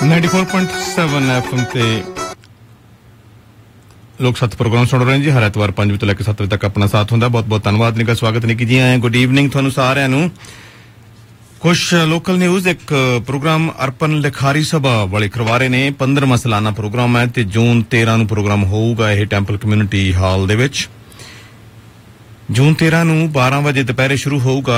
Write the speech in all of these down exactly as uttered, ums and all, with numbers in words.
Ninety four point seven F M ते लोग सत्त प्रोग्राम सुन रहे हैं जी। हर एतवार पांच बजे तो लेकर सत्त बजे तक अपना साथ होंगे। बहुत बहुत धन्यवाद निका स्वागत निकी जी आए। गुड इवनिंग थानू सारिਆਂ ਨੂੰ। कुछ लोकल न्यूज़ एक प्रोग्राम अर्पण लिखारी सभा वाले करवा रहे ने। पंद्रहवां सालाना प्रोग्राम है ते जून तेरह ਨੂੰ प्रोग्राम होऊगा ਇਹ ਟੈਂਪਲ ਕਮਿਊਨਿਟੀ ਹਾਲ ਦੇ ਵਿੱਚ। जून तेरह ਨੂੰ बारह ਵਜੇ ਦੁਪਹਿਰੇ ਸ਼ੁਰੂ ਹੋਊਗਾ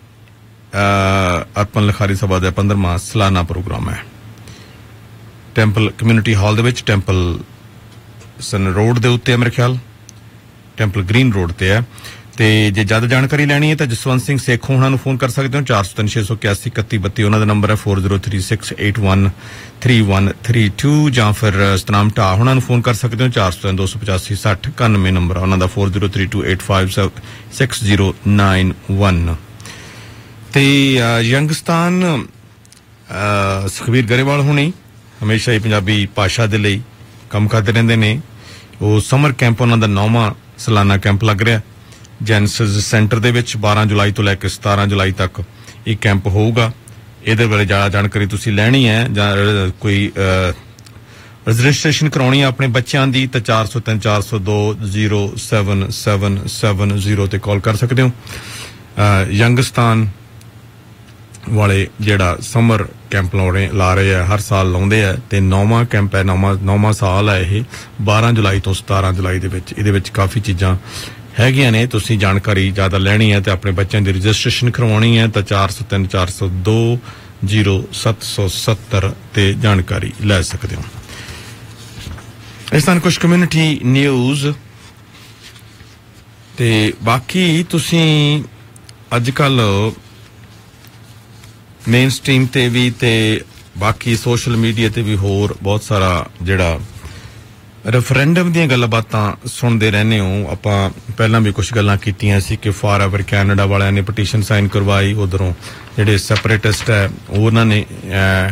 अर्पण लिखारी सभा ਦਾ पंद्रहवां ਸਾਲਾਨਾ प्रोग्राम है। ਟੈਂਪਲ ਕਮਿਊਨਿਟੀ ਹਾਲ ਦੇ ਵਿੱਚ ਟੈਂਪਲ सन रोड ਦੇ ਉੱਤੇ ਮੇਰੇ ਖਿਆਲ ਟੈਂਪਲ ਗ੍ਰੀਨ ਰੋਡ ਤੇ ਹੈ। ਤੇ ਜੇ ਜ਼ਿਆਦਾ ਜਾਣਕਾਰੀ ਲੈਣੀ ਹੈ ਤਾਂ ਜਸਵੰਤ ਸਿੰਘ ਸੇਖੋਂ ਉਹਨਾਂ ਨੂੰ ਫੋਨ ਕਰ ਸਕਦੇ ਹੋ ਚਾਰ ਸੌ ਤਿੰਨ ਛੇ ਸੌ ਇਕਿਆਸੀ ਇਕੱਤੀ ਬੱਤੀ। ਉਹਨਾਂ ਦਾ ਨੰਬਰ ਹੈ four zero three six eight one three one three two। ਜਾਂ ਫਿਰ ਸਤਨਾਮ ਢਾ ਉਹਨਾਂ ਨੂੰ ਫੋਨ ਕਰ ਸਕਦੇ ਹੋ ਚਾਰ ਸੌ ਤਿੰਨ ਦੋ ਸੌ ਪਚਾਸੀ ਸੱਠ ਇਕਾਨਵੇਂ ਨੰਬਰ ਉਹਨਾਂ ਦਾ four zero three two eight five six zero nine one। ਤੇ ਯੰਗਸਤਾਨ ਸੁਖਬੀਰ ਗਰੇਵਾਲ ਹੁਣੀ ਹਮੇਸ਼ਾ ਹੀ ਪੰਜਾਬੀ ਭਾਸ਼ਾ ਦੇ ਲਈ ਕੰਮ ਕਰਦੇ ਰਹਿੰਦੇ ਨੇ। ਉਹ ਸਮਰ ਕੈਂਪ ਉਹਨਾਂ ਦਾ ਨੌਵਾਂ ਸਾਲਾਨਾ ਕੈਂਪ ਲੱਗ ਰਿਹਾ ਜੈਨਸਿਸ ਸੈਂਟਰ ਦੇ ਵਿੱਚ ਬਾਰਾਂ ਜੁਲਾਈ ਤੋਂ ਲੈ ਕੇ ਸਤਾਰਾਂ ਜੁਲਾਈ ਤੱਕ ਇਹ ਕੈਂਪ ਹੋਊਗਾ। ਇਹਦੇ ਬਾਰੇ ਜ਼ਿਆਦਾ ਜਾਣਕਾਰੀ ਤੁਸੀਂ ਲੈਣੀ ਹੈ ਜਾਂ ਕੋਈ ਰਜਿਸਟ੍ਰੇਸ਼ਨ ਕਰਾਉਣੀ ਹੈ ਆਪਣੇ ਬੱਚਿਆਂ ਦੀ ਤਾਂ ਚਾਰ ਸੌ ਤਿੰਨ ਚਾਰ ਸੌ ਦੋ zero seven seven seven zero ਤੇ ਕਾਲ ਕਰ ਸਕਦੇ ਹੋ। ਯੰਗਸਤਾਨ ਵਾਲੇ ਜਿਹੜਾ ਸਮਰ ਕੈਂਪ ਲਾਉਣੇ ਲਾ ਰਹੇ ਆ ਹਰ ਸਾਲ ਲਾਉਂਦੇ ਆ ਤੇ ਨੌਵਾਂ ਕੈਂਪ ਹੈ ਨੌਵਾਂ ਨੌਵਾਂ ਸਾਲ ਹੈ ਇਹ ਬਾਰਾਂ ਜੁਲਾਈ ਤੋਂ ਸਤਾਰਾਂ ਜੁਲਾਈ ਦੇ ਵਿੱਚ। ਇਹਦੇ ਵਿੱਚ ਕਾਫੀ ਚੀਜ਼ਾਂ ਹੈਗੀਆਂ ਨੇ। ਤੁਸੀਂ ਜਾਣਕਾਰੀ ਜ਼ਿਆਦਾ ਲੈਣੀ ਹੈ ਤੇ ਆਪਣੇ ਬੱਚਿਆਂ ਦੀ ਰਜਿਸਟ੍ਰੇਸ਼ਨ ਕਰਵਾਉਣੀ ਹੈ ਤਾਂ ਚਾਰ ਸੌ ਤਿੰਨ ਚਾਰ ਸੌ ਦੋ ਜ਼ੀਰੋ ਸੱਤ ਸੌ ਸੱਤਰ ਤੇ ਜਾਣਕਾਰੀ ਲੈ ਸਕਦੇ ਹੋ। ਇਸ ਤਰ੍ਹਾਂ ਕੁਝ ਕਮਿਊਨਿਟੀ ਨਿਊਜ਼ ਤੇ ਬਾਕੀ ਤੁਸੀਂ ਅੱਜ ਕੱਲ ਮੇਨ ਸਟ੍ਰੀਮ ਤੇ ਵੀ ਤੇ ਬਾਕੀ ਸੋਸ਼ਲ ਮੀਡੀਆ ਤੇ ਵੀ ਹੋਰ ਬਹੁਤ ਸਾਰਾ ਜਿਹੜਾ ਰੈਫਰੈਂਡਮ ਦੀਆਂ ਗੱਲਾਂ ਬਾਤਾਂ ਸੁਣਦੇ ਰਹਿੰਦੇ ਹੋ। ਆਪਾਂ ਪਹਿਲਾਂ ਵੀ ਕੁਝ ਗੱਲਾਂ ਕੀਤੀਆਂ ਸੀ ਕਿ ਫਾਰ ਐਵਰ ਕੈਨੇਡਾ ਵਾਲਿਆਂ ਨੇ ਪਟੀਸ਼ਨ ਸਾਈਨ ਕਰਵਾਈ। ਉਧਰੋਂ ਜਿਹੜੇ ਸੈਪਰੇਟਿਸਟ ਹੈ ਉਹਨਾਂ ਨੇ